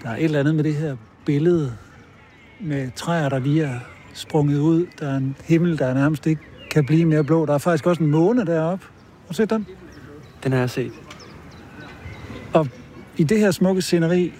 Der er et eller andet med det her billede med træer, der lige er sprunget ud. Der er en himmel, der nærmest ikke kan blive mere blå. Der er faktisk også en måne deroppe. Har du set den? Den har jeg set. Og i det her smukke sceneri,